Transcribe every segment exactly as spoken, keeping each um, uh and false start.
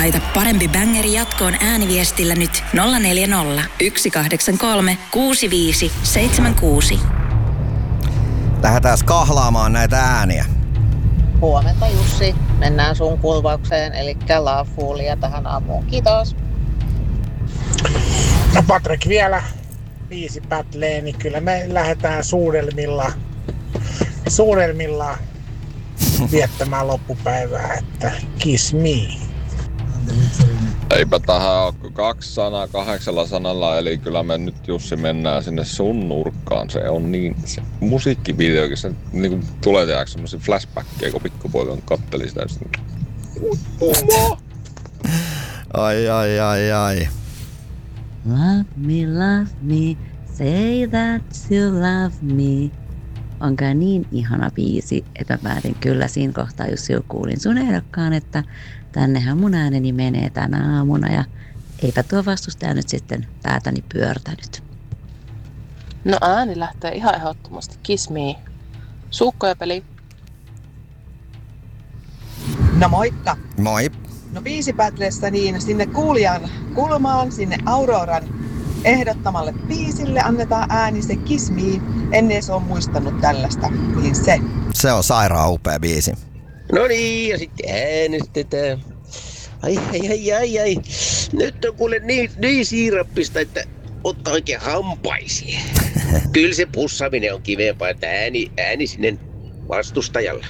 Laita parempi bängeri jatkoon ääniviestillä nyt nolla neljä nolla, yksi kahdeksan kolme, kuusi viisi seitsemän kuusi. Lähdetään kahlaamaan näitä ääniä. Huomenta Jussi. Mennään sun kulvaukseen, eli Lovefoolia tähän aamuun. Kiitos. No Patrick vielä viisi pätleen, niin kyllä me lähdetään suudelmilla, suudelmilla viettämään loppupäivää, että kiss me. Eipä tähän ole kaksi sanaa kahdeksalla sanalla, eli kyllä me nyt Jussi mennään sinne sun nurkkaan. Se on niin, se musiikkivideokin, se niin tulee tehdä semmosia flashbackkejä, kun pikkupoika katteli sitä. Ai ai ai ai. Love me, love me, say that you love me. Onko niin ihana biisi, että mä päätin kyllä siinä kohtaa, jos jo kuulin sun ehdokkaan, että tännehän mun ääneni menee tänä aamuna ja eipä tuo vastustaja nyt sitten päätäni pyörtänyt. No ääni lähtee ihan ehdottomasti Kiss Me. Suukko ja peli. No moikka. Moi. No biisipätleessä niin sinne kuulijan kulmaan, sinne Auroran ehdottamalle biisille annetaan ääni se Kiss Me. En edes ole muistanut tällaista, niin se. Se on sairaan upea biisi. No niin, ja sitten äänestetään. Ai ai ai ai ai. Nyt on kuule niin, niin siirappista, että ottaa oikein hampaisia. Kyllä se pussaaminen on kivempaa, että ääni, ääni sinne vastustajalle.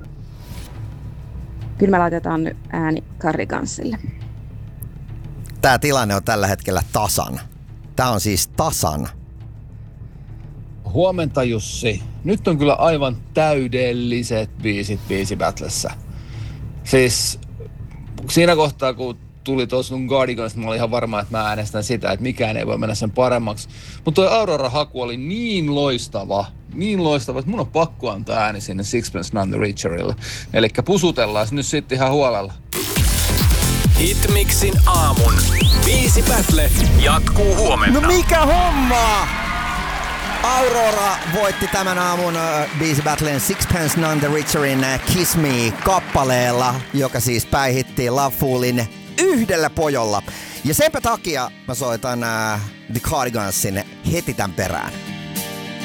Kyllä me laitetaan nyt ääni Cardigansille. Tää tilanne on tällä hetkellä tasan. Tää on siis tasan. Huomenta Jussi. Nyt on kyllä aivan täydelliset biisit biisibattlessa. Siis siinä kohtaa kun tuli tuossa sun Cardigans, mä olin ihan varma, että mä äänestän sitä, että mikään ei voi mennä sen paremmaksi. Mutta toi Aurora-haku oli niin loistava, niin loistava, että mun on pakko antaa ääni sinne Sixpence None the Richerille. Elikkä pusutellaan nyt sitten ihan huolella. Hitmixin aamun biisi battle jatkuu huomenna. No mikä homma? Aurora voitti tämän aamun uh, biisi battlen Sixpence None the Richerin uh, Kiss Me -kappaleella, joka siis päihittiin Lovefoolin yhdellä pojolla. Ja senpä takia mä soitan uh, The Cardigansin heti tän perään.